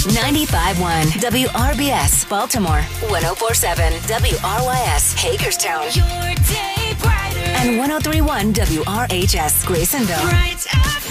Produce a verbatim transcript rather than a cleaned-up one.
ninety-five point one W R B S, Baltimore. one oh four point seven W R Y S, Hagerstown. Your day brighter. And one oh three point one W R H S, Graysonville. Bright F